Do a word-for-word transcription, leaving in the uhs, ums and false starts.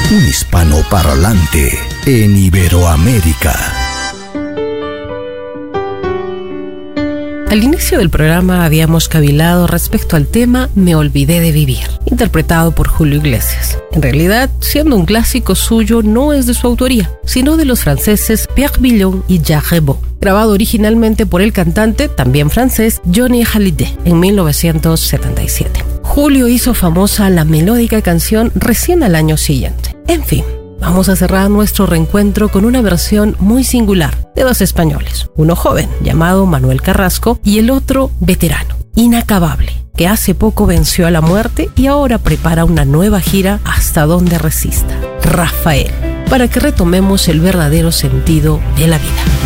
un hispanoparlante en Iberoamérica. Al inicio del programa habíamos cavilado respecto al tema Me olvidé de vivir, interpretado por Julio Iglesias. En realidad, siendo un clásico suyo, no es de su autoría, sino de los franceses Pierre Villon y Jacques Ribot, grabado originalmente por el cantante, también francés, Johnny Hallyday, en mil novecientos setenta y siete. Julio hizo famosa la melódica canción recién al año siguiente. En fin, vamos a cerrar nuestro reencuentro con una versión muy singular de dos españoles, uno joven llamado Manuel Carrasco y el otro veterano, inacabable, que hace poco venció a la muerte y ahora prepara una nueva gira hasta donde resista, Rafael, para que retomemos el verdadero sentido de la vida.